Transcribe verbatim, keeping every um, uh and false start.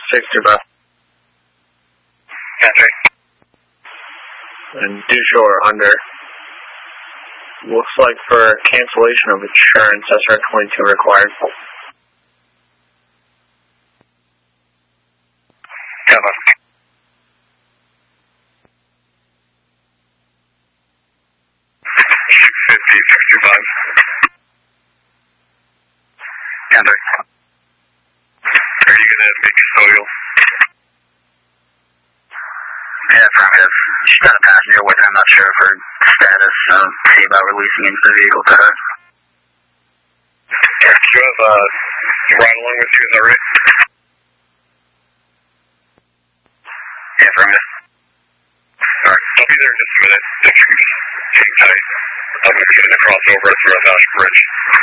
six two five. Gotcha. And due shore under. Looks like for cancellation of insurance, S R twenty-two required. Cover. six fifty, six two five. Counter. Are you going to make custodial? Yeah, affirmative. She's not a passenger, which I'm not sure of her status, so see about releasing into the vehicle to her. Do you have a uh, ride along with you, is that right? Yeah, affirmative. Alright, I'll be there in just a minute. If you can just hang tight, I'm going to be getting a crossover at the Red Ash Bridge.